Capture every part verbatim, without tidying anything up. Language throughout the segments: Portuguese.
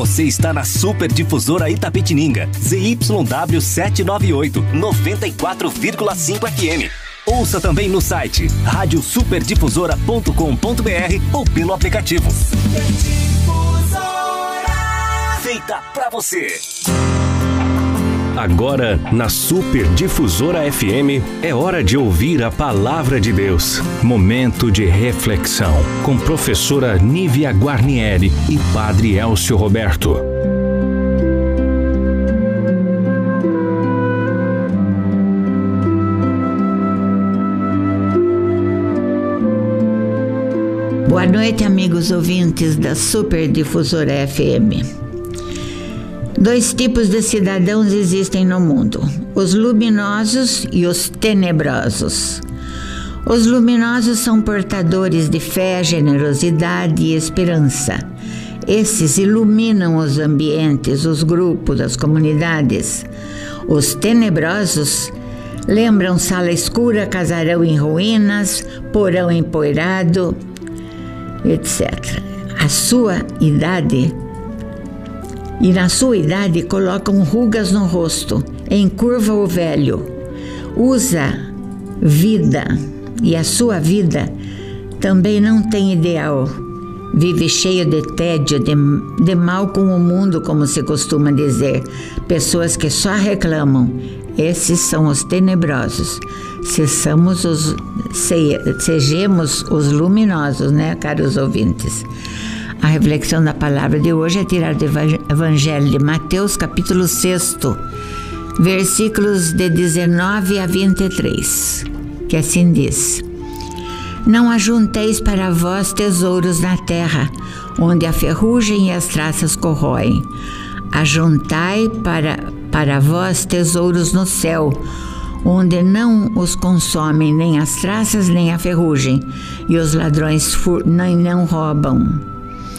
Você está na Super Difusora Itapetininga, Z Y W setecentos e noventa e oito, noventa e quatro vírgula cinco F M. Ouça também no site rádio super difusora ponto com ponto b r ou pelo aplicativo. Super Difusora, feita pra você. Agora, na Super Difusora F M, é hora de ouvir a Palavra de Deus. Momento de reflexão, com professora Nívia Guarnieri e Padre Elcio Roberto. Boa noite, amigos ouvintes da Super Difusora F M. Dois tipos de cidadãos existem no mundo: os luminosos e os tenebrosos. Os luminosos são portadores de fé, generosidade e esperança. Esses iluminam os ambientes, os grupos, as comunidades. Os tenebrosos lembram sala escura, casarão em ruínas, porão empoeirado, etcétera. A sua idade E na sua idade colocam rugas no rosto, encurva o velho, usa vida, e a sua vida também não tem ideal. Vive cheio de tédio, de, de mal com o mundo, como se costuma dizer. Pessoas que só reclamam. Esses são os tenebrosos. Sejamos os, se, sejamos os luminosos, né, caros ouvintes? A reflexão da palavra de hoje é tirada do Evangelho de Mateus, capítulo seis, versículos de dezenove a vinte e três, que assim diz: Não ajunteis para vós tesouros na terra, onde a ferrugem e as traças corroem. Ajuntai para, para vós tesouros no céu, onde não os consomem nem as traças nem a ferrugem, e os ladrões fur, nem não roubam.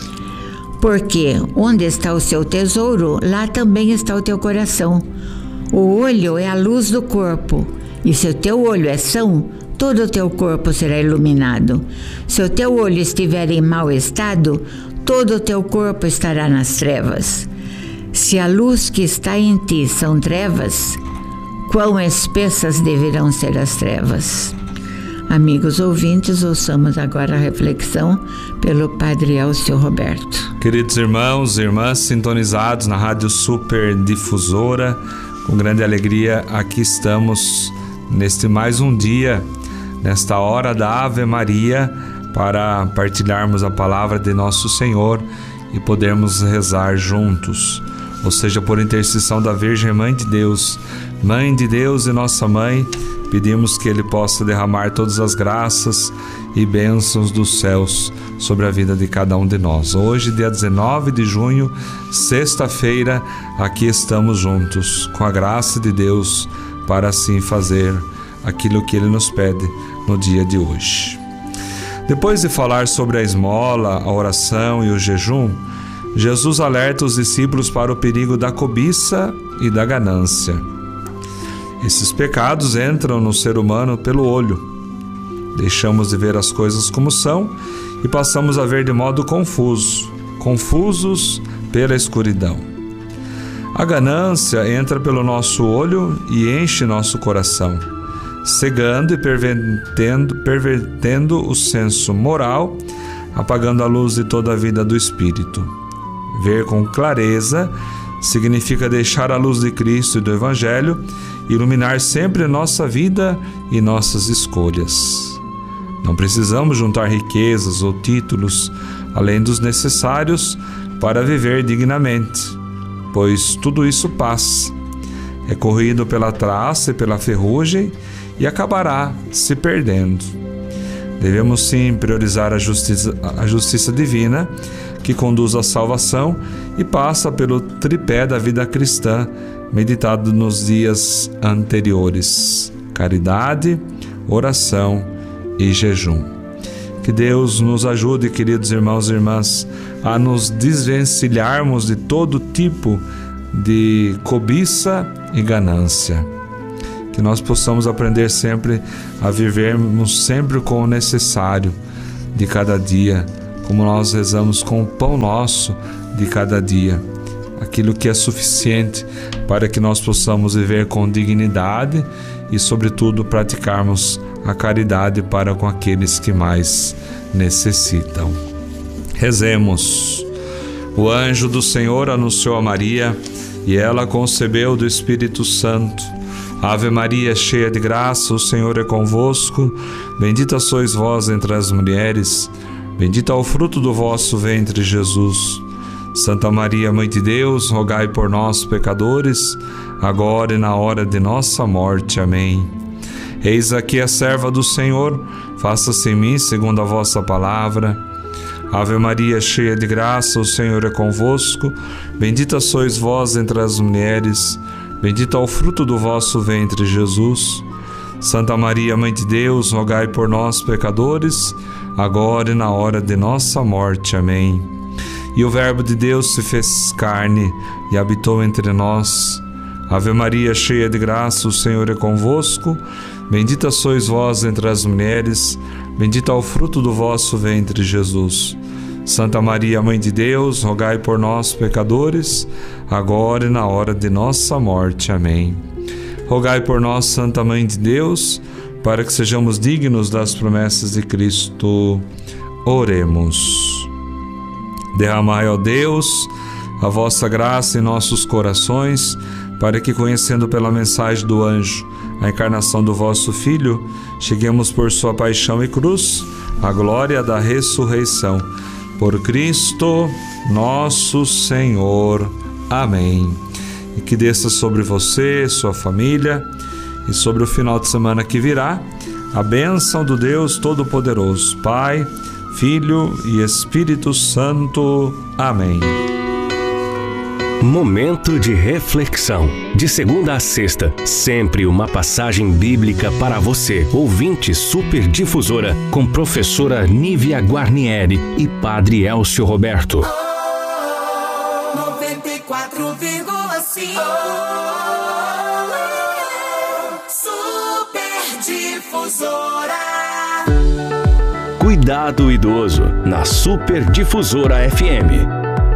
Porque onde está o seu tesouro, lá também está o teu coração. O olho é a luz do corpo, e se o teu olho é são, todo o teu corpo será iluminado. Se o teu olho estiver em mau estado, todo o teu corpo estará nas trevas. Se a luz que está em ti são trevas, quão espessas deverão ser as trevas? Amigos ouvintes, ouçamos agora a reflexão pelo Padre Elcio Roberto. Queridos irmãos e irmãs sintonizados na Rádio Super Difusora, com grande alegria aqui estamos neste mais um dia, nesta hora da Ave Maria, para partilharmos a palavra de nosso Senhor e podermos rezar juntos, ou seja, por intercessão da Virgem Mãe de Deus, Mãe de Deus e nossa Mãe. Pedimos que Ele possa derramar todas as graças e bênçãos dos céus sobre a vida de cada um de nós. Hoje, dia dezenove de junho, sexta-feira, aqui estamos juntos, com a graça de Deus, para assim fazer aquilo que Ele nos pede no dia de hoje. Depois de falar sobre a esmola, a oração e o jejum, Jesus alerta os discípulos para o perigo da cobiça e da ganância. Esses pecados entram no ser humano pelo olho. Deixamos de ver as coisas como são e passamos a ver de modo confuso, confusos pela escuridão. A ganância entra pelo nosso olho e enche nosso coração, cegando e pervertendo, pervertendo o senso moral, apagando a luz de toda a vida do Espírito. Ver com clareza significa deixar a luz de Cristo e do Evangelho iluminar sempre nossa vida e nossas escolhas. Não precisamos juntar riquezas ou títulos além dos necessários para viver dignamente, pois tudo isso passa, é corrido pela traça e pela ferrugem e acabará se perdendo. Devemos sim priorizar a justiça, a justiça divina, que conduz à salvação e passa pelo tripé da vida cristã, meditado nos dias anteriores: caridade, oração e jejum. Que Deus nos ajude, queridos irmãos e irmãs, a nos desvencilharmos de todo tipo de cobiça e ganância. Que nós possamos aprender sempre a vivermos sempre com o necessário de cada dia, como nós rezamos com o pão nosso de cada dia, aquilo que é suficiente para que nós possamos viver com dignidade e, sobretudo, praticarmos a caridade para com aqueles que mais necessitam. Rezemos. O anjo do Senhor anunciou a Maria e ela concebeu do Espírito Santo. Ave Maria, cheia de graça, o Senhor é convosco. Bendita sois vós entre as mulheres, bendito é o fruto do vosso ventre, Jesus. Santa Maria, Mãe de Deus, rogai por nós, pecadores, agora e na hora de nossa morte. Amém. Eis aqui a serva do Senhor, faça-se em mim segundo a vossa palavra. Ave Maria, cheia de graça, o Senhor é convosco. Bendita sois vós entre as mulheres, bendito é o fruto do vosso ventre, Jesus. Santa Maria, Mãe de Deus, rogai por nós, pecadores, agora e na hora de nossa morte. Amém. E o Verbo de Deus se fez carne e habitou entre nós. Ave Maria, cheia de graça, o Senhor é convosco. Bendita sois vós entre as mulheres, bendito é o fruto do vosso ventre, Jesus. Santa Maria, Mãe de Deus, rogai por nós, pecadores, agora e na hora de nossa morte. Amém. Rogai por nós, Santa Mãe de Deus, para que sejamos dignos das promessas de Cristo. Oremos. Derramai, ó Deus, a vossa graça em nossos corações, para que, conhecendo pela mensagem do anjo a encarnação do vosso Filho, cheguemos por sua paixão e cruz à glória da ressurreição. Por Cristo nosso Senhor. Amém. E que desça sobre você, sua família e sobre o final de semana que virá a bênção do Deus Todo-Poderoso, Pai, Filho e Espírito Santo. Amém. Momento de reflexão. De segunda a sexta, sempre uma passagem bíblica para você, ouvinte Super Difusora, com professora Nívia Guarnieri e Padre Elcio Roberto. Oh, noventa e quatro vírgula cinco Super Difusora. Cuidado Idoso, na Super Difusora F M.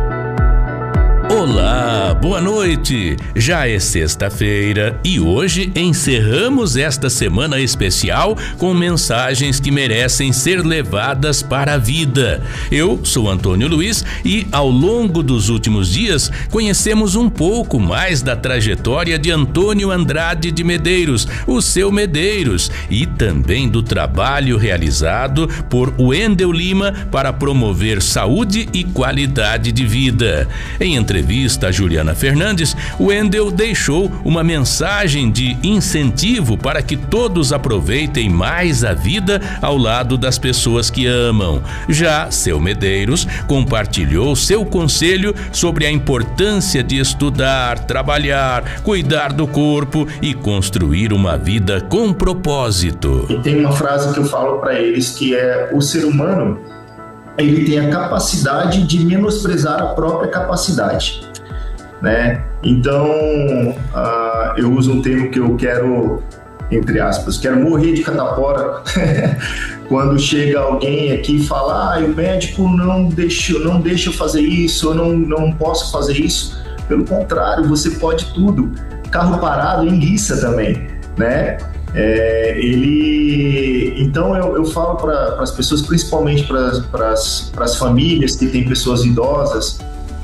Olá, boa noite! Já é sexta-feira e hoje encerramos esta semana especial com mensagens que merecem ser levadas para a vida. Eu sou Antônio Luiz e ao longo dos últimos dias conhecemos um pouco mais da trajetória de Antônio Andrade de Medeiros, o seu Medeiros, e também do trabalho realizado por Wendel Lima para promover saúde e qualidade de vida. Em entrevista a Juliana Fernandes, Wendel deixou uma mensagem de incentivo para que todos aproveitem mais a vida ao lado das pessoas que amam. Já seu Medeiros compartilhou seu conselho sobre a importância de estudar, trabalhar, cuidar do corpo e construir uma vida com propósito. E tem uma frase que eu falo para eles que é: o ser humano, ele tem a capacidade de menosprezar a própria capacidade, né? Então, uh, eu uso um termo que eu quero, entre aspas, quero morrer de catapora quando chega alguém aqui e fala: ah, o médico não deixa, não deixa eu fazer isso, eu não, não posso fazer isso. Pelo contrário, você pode tudo. Carro parado enguiça também, né? É, ele, então eu, eu falo para as pessoas, principalmente para as famílias que têm pessoas idosas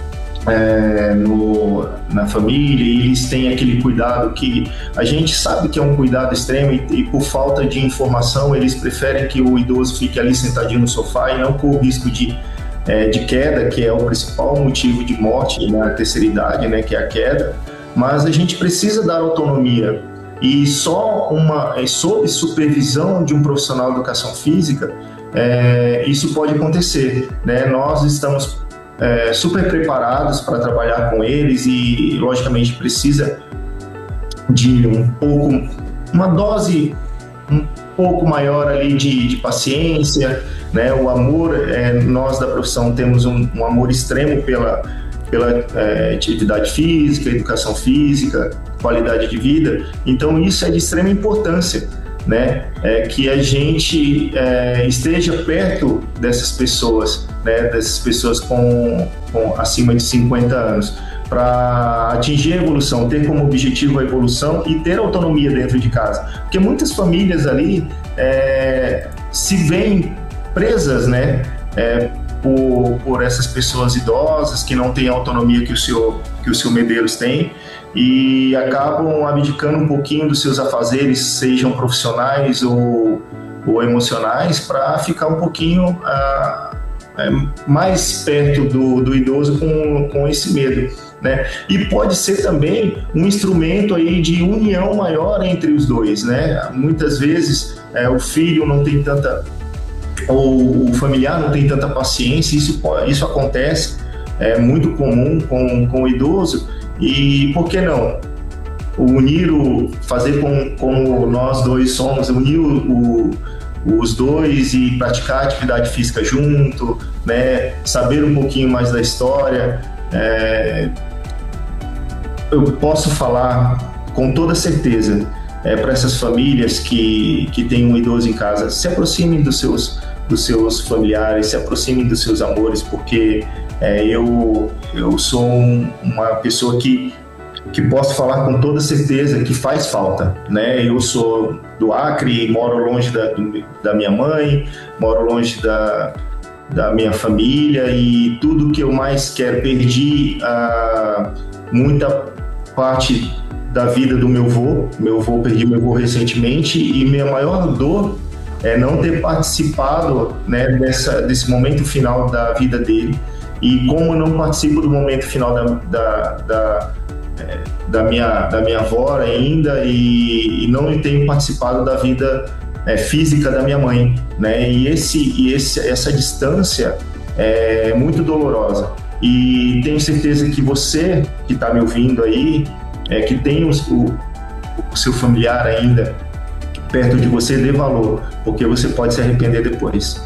é, no, na família, e eles têm aquele cuidado que a gente sabe que é um cuidado extremo, e, e por falta de informação eles preferem que o idoso fique ali sentadinho no sofá e não corra o risco de, é, de queda, que é o principal motivo de morte na terceira idade, né, que é a queda. Mas a gente precisa dar autonomia. E só uma, sob supervisão de um profissional de educação física, é, isso pode acontecer, né? Nós estamos é, super preparados para trabalhar com eles e, logicamente, precisa de um pouco, uma dose um pouco maior ali de, de paciência, né? O amor, é, nós da profissão temos um, um amor extremo pela pela é, atividade física, educação física, qualidade de vida. Então isso é de extrema importância, né? É, que a gente é, esteja perto dessas pessoas, né, dessas pessoas com, com acima de cinquenta anos, para atingir a evolução, ter como objetivo a evolução e ter autonomia dentro de casa. Porque muitas famílias ali é, se veem presas, né, é, por, por essas pessoas idosas que não têm a autonomia que o senhor, que o senhor Medeiros tem, e acabam abdicando um pouquinho dos seus afazeres, sejam profissionais ou, ou emocionais, para ficar um pouquinho ah, é, mais perto do, do idoso com, com esse medo, né? E pode ser também um instrumento aí de união maior entre os dois, né? Muitas vezes é, o filho não tem tanta, ou o familiar não tem tanta paciência, isso, isso acontece, é muito comum com, com o idoso. E por que não unir o, fazer com, como nós dois somos, unir o, o, os dois e praticar atividade física junto, né? Saber um pouquinho mais da história. É, eu posso falar com toda certeza é, para essas famílias que, que têm um idoso em casa, se aproximem dos seus, dos seus familiares, se aproximem dos seus amores, porque é, eu, eu sou um, uma pessoa que, que posso falar com toda certeza que faz falta, né? Eu sou do Acre, moro longe da, da minha mãe, moro longe da, da minha família, e tudo que eu mais quero, perdi a, muita parte da vida do meu avô. Meu avô, perdi meu avô recentemente, e minha maior dor é não ter participado, né, dessa, desse momento final da vida dele. E como eu não participo do momento final da, da, da, da, minha, da minha avó ainda, e, e não tenho participado da vida é, física da minha mãe, né? E, esse, e esse, essa distância é muito dolorosa. E tenho certeza que você que está me ouvindo aí, é, que tem os, o, o seu familiar ainda perto de você, dê valor, porque você pode se arrepender depois.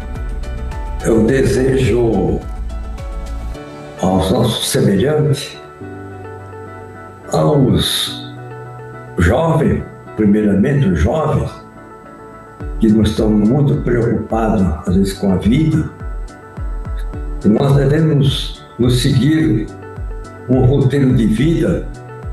Eu desejo aos nossos semelhantes, aos jovens, primeiramente os jovens, que não estão muito preocupados, às vezes, com a vida, que nós devemos nos seguir um roteiro de vida,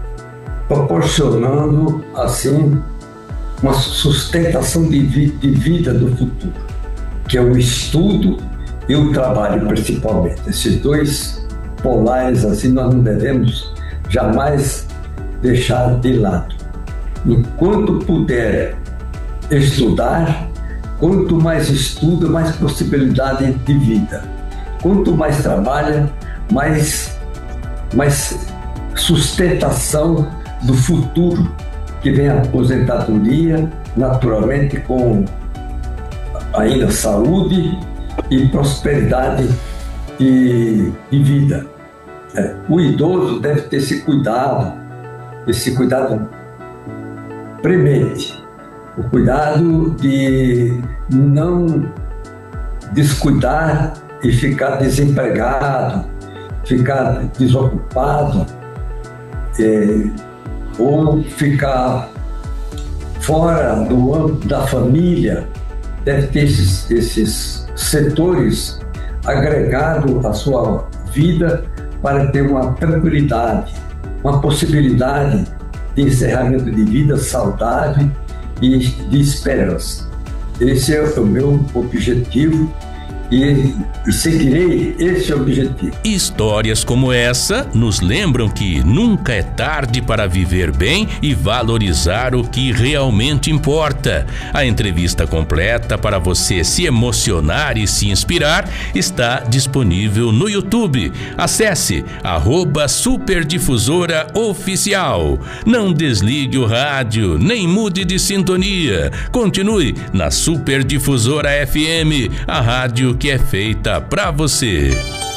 proporcionando, assim, uma sustentação de, vi- de vida do futuro, que é o estudo e o trabalho, principalmente. Esses dois polares, assim, nós não devemos jamais deixar de lado. Enquanto puder estudar, quanto mais estuda, mais possibilidade de vida. Quanto mais trabalha, mais, mais sustentação do futuro, que vem a aposentadoria, naturalmente, com ainda saúde e prosperidade de, de vida. É, o idoso deve ter esse cuidado, esse cuidado premente, o cuidado de não descuidar e ficar desempregado, ficar desocupado, é, ou ficar fora do âmbito da família. Deve ter esses, esses setores agregados à sua vida para ter uma tranquilidade, uma possibilidade de encerramento de vida saudável e de esperança. Esse é o meu objetivo e, e seguirei esse objetivo. Histórias como essa nos lembram que nunca é tarde para viver bem e valorizar o que realmente importa. A entrevista completa para você se emocionar e se inspirar está disponível no YouTube. Acesse arroba Superdifusora Oficial. Não desligue o rádio, nem mude de sintonia. Continue na Superdifusora F M, a rádio que é feita pra você.